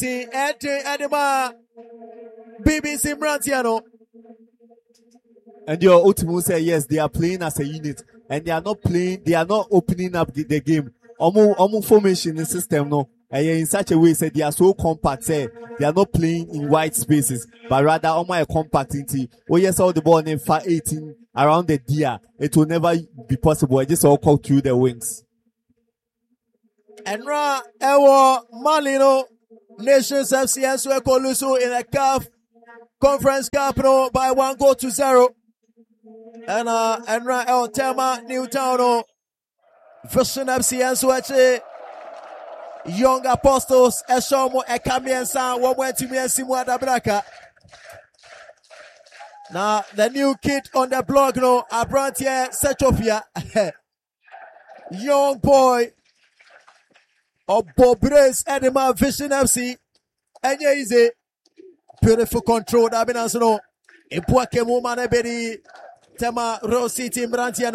Edema BBC Brantiano. And your ultimate say yes, they are playing as a unit, and they are not playing. They are not opening up the game. Omu formation in system no. And in such a way, say they are so compact. Say they are not playing in wide spaces, but rather omu a compact into. Oh yes, all the ball in 18 around the dia. It will never be possible. I just all call through the wings. Enra Ewo Malino Nations FCS Ekolusu in a CAF Conference Cup by 1-0. And Enra El Tema Newtown Vision FCS Weche Young Apostles Eshomo Ekamiensa Womwetimi Simu Adabraka. Now the new kid on the block Abrantie Setofia. Young boy of Bobrace Edema Vision FC. And easy. Beautiful control. That means no. Ipuake Mumane Bedi Tema Rose City Brantia.